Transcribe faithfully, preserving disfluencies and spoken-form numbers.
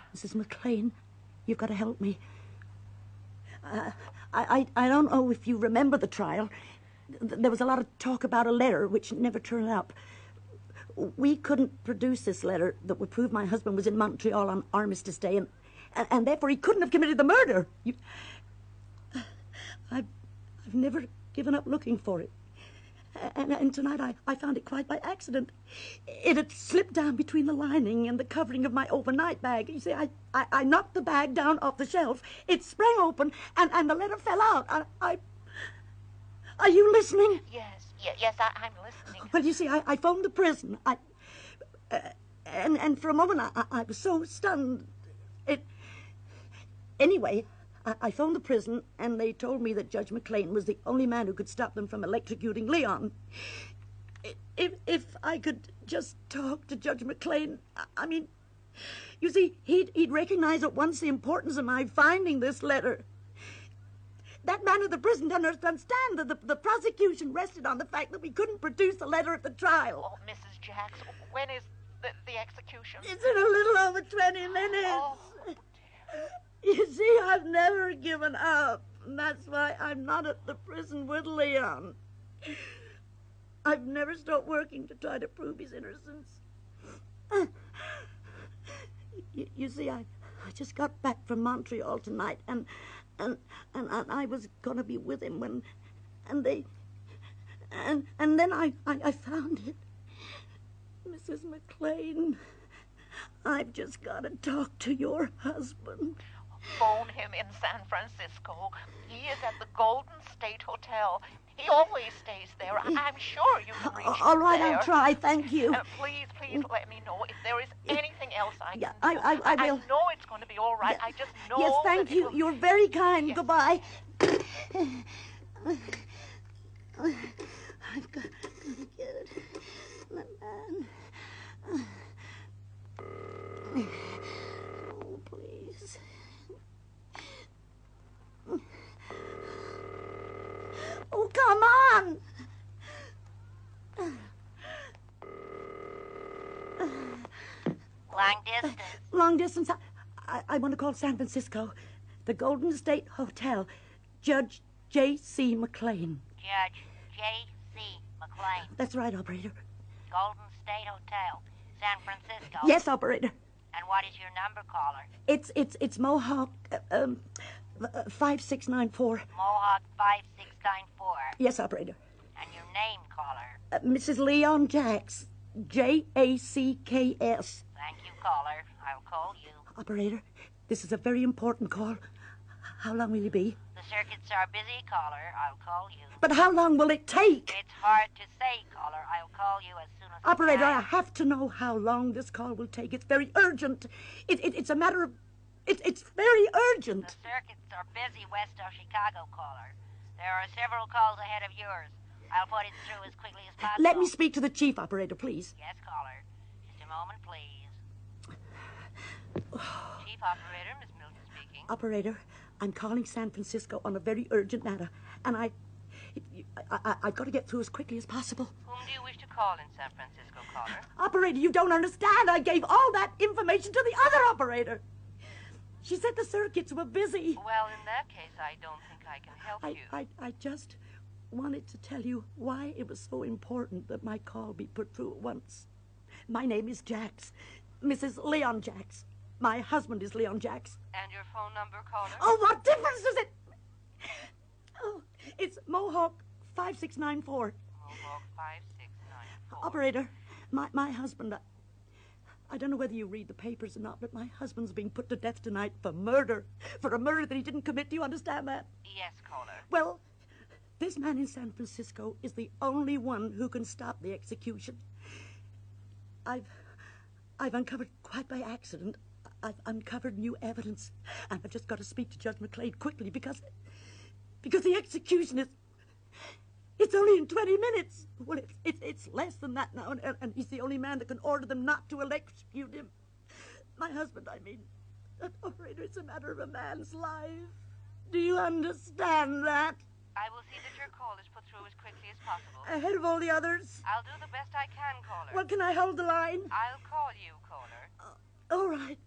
Missus McLean, you've got to help me. Uh, I, I, I don't know if you remember the trial. There was a lot of talk about a letter which never turned up. We couldn't produce this letter that would prove my husband was in Montreal on Armistice Day, and, and, and therefore he couldn't have committed the murder. You, I've, I've never given up looking for it. And, and tonight I, I found it quite by accident. It had slipped down between the lining and the covering of my overnight bag. You see, I, I, I knocked the bag down off the shelf. It sprang open, and, and the letter fell out. I, I... Are you listening? Yes, yes, yes, I, I'm listening. Well, you see, I, I phoned the prison. I, uh, and, and for a moment I, I was so stunned. It... Anyway... I phoned the prison, and they told me that Judge McLean was the only man who could stop them from electrocuting Leon. If if I could just talk to Judge McLean, I mean, you see, he'd, he'd recognize at once the importance of my finding this letter. That man at the prison doesn't understand that the, the prosecution rested on the fact that we couldn't produce the letter at the trial. Oh, Missus Jacks, when is the, the execution? It's in a little over twenty minutes. Oh. You see, I've never given up. And that's why I'm not at the prison with Leon. I've never stopped working to try to prove his innocence. You, you see, I, I just got back from Montreal tonight, and and and, and I was going to be with him when, and they, and and then I, I, I found it. Missus McLean, I've just got to talk to your husband. Phone him in San Francisco. He is at the Golden State Hotel. He always stays there. I'm sure you can reach him. All right, there. I'll try. Thank you. Uh, please, please let me know if there is anything else I yeah, can do. I, I, I will. I know it's going to be all right. Yeah. I just know. Yes, thank that you. it'll... You're very kind. Yes. Goodbye. I've got to get it. My man. Oh, please. Oh, come on! Long distance. Long distance. I, I, I want to call San Francisco. The Golden State Hotel. Judge J C McLean. Judge J C McLean. That's right, operator. Golden State Hotel, San Francisco. Yes, operator. And what is your number, caller? It's it's it's Mohawk uh, um uh, five six nine four. Mohawk five six nine four. Yes, operator. And your name, caller? Uh, Missus Leon Jacks. J A C K S. Thank you, caller. I'll call you. Operator, this is a very important call. How long will you be? The circuits are busy, caller. I'll call you. But how long will it take? It's hard to say, caller. I'll call you as soon as Operator, I I have to know how long this call will take. It's very urgent. It, it, it's a matter of... It, it's very urgent. The circuits are busy west of Chicago, caller. There are several calls ahead of yours. I'll put it through as quickly as possible. Let me speak to the chief, operator, please. Yes, caller. Just a moment, please. Chief operator, Miss Milton speaking. Operator, I'm calling San Francisco on a very urgent matter, and I... I, I, I've got to get through as quickly as possible. Whom do you wish to call in San Francisco, caller? Operator, you don't understand. I gave all that information to the other operator. She said the circuits were busy. Well, in that case, I don't think I can help I, you. I, I just wanted to tell you why it was so important that my call be put through at once. My name is Jacks, Missus Leon Jacks. My husband is Leon Jacks. And your phone number, caller? Oh, what difference does it... Oh, it's Mohawk five six nine four. Mohawk five six nine four. Operator, my, my husband... I, I don't know whether you read the papers or not, but my husband's being put to death tonight for murder. For a murder that he didn't commit. Do you understand that? Yes, caller. Well, this man in San Francisco is the only one who can stop the execution. I've... I've uncovered, quite by accident, I've uncovered new evidence. And I've just got to speak to Judge McLean quickly because... Because the execution is... It's only in twenty minutes. Well, it's, it's, it's less than that now, and, and he's the only man that can order them not to electrocute him. My husband, I mean. That operator, it's a matter of a man's life. Do you understand that? I will see that your call is put through as quickly as possible. Ahead of all the others? I'll do the best I can, caller. Well, can I hold the line? I'll call you, caller. Uh, all right.